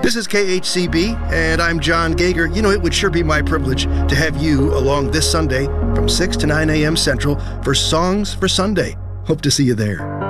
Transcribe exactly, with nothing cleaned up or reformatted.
This is K H C B, and I'm John Gager. You know, it would sure be my privilege to have you along this Sunday from six to nine a.m. Central for Songs for Sunday. Hope to see you there.